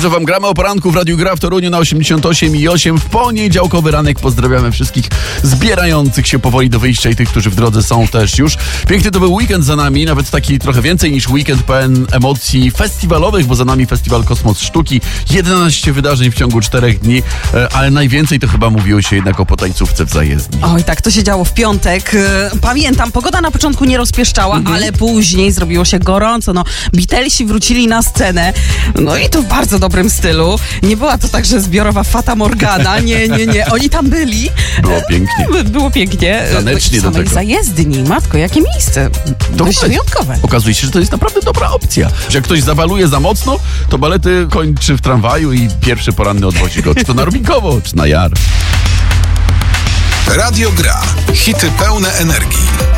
Że wam gramy o poranku w Radiu Gra w Toruniu na 88,8 w poniedziałkowy ranek. Pozdrawiamy wszystkich zbierających się powoli do wyjścia i tych, którzy w drodze są też już. Piękny to był weekend za nami, nawet taki trochę więcej niż weekend pełen emocji festiwalowych, bo za nami Festiwal Kosmos Sztuki. 11 wydarzeń w ciągu 4 dni, ale najwięcej to chyba mówiło się jednak o potańcówce w zajezdni. Oj, tak, to się działo w piątek. Pamiętam, pogoda na początku nie rozpieszczała, ale później zrobiło się gorąco. No, Beatlesi wrócili na scenę, no i to w bardzo dobrym stylu. Nie była to także zbiorowa Fata Morgana, nie. Oni tam byli. Było pięknie. Było pięknie. Tanecznie w do samej tego. zajezdni, matko, jakie miejsce. Dość wyjątkowe. Okazuje się, że to jest naprawdę dobra opcja. Że jak ktoś zawaluje za mocno, to balety kończy w tramwaju i pierwszy poranny odwozi go. Czy to na Rubinkowo, czy na Jar. Radio Gra. Hity pełne energii.